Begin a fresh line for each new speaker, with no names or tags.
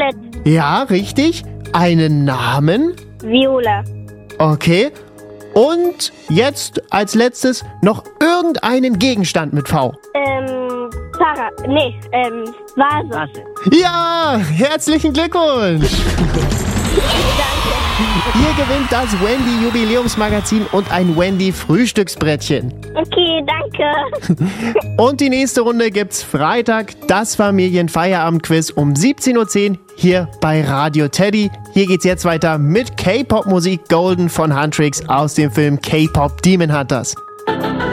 Z.
Ja, richtig. Einen Namen?
Viola.
Okay. Und jetzt als letztes noch irgendeinen Gegenstand mit V.
Vase.
Ja, herzlichen Glückwunsch. Ihr gewinnt das Wendy Jubiläumsmagazin und ein Wendy Frühstücksbrettchen.
Okay, danke.
Und die nächste Runde gibt's Freitag, das Familienfeierabendquiz um 17:10 Uhr hier bei Radio Teddy. Hier geht's jetzt weiter mit K-Pop-Musik Golden von Huntrix aus dem Film K-Pop Demon Hunters.